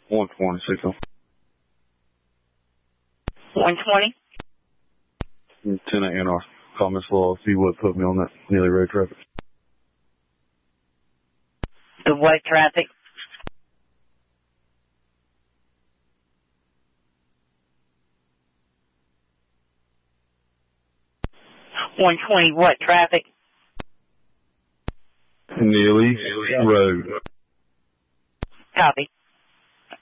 120. 120? Lieutenant NR. Call Miss Law if you would put me on that Neely Road traffic. The what traffic? $120 what traffic? Neely Road. Copy.